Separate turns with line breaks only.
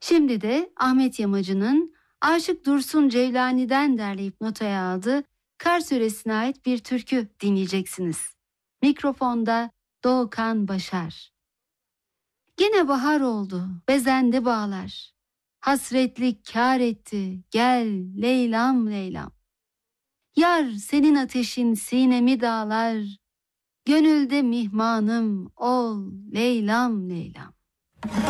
Şimdi de Ahmet Yamacı'nın Aşık Dursun Cevlani'den derleyip notaya aldığı Kars yöresine ait bir türkü dinleyeceksiniz. Mikrofonda Doğukan Başar. Gene bahar oldu, bezendi bağlar. Hasretlik kâr etti, gel Leylam Leylam. Yar senin ateşin sinemi dağlar, gönülde mihmanım ol Leylam Leylam.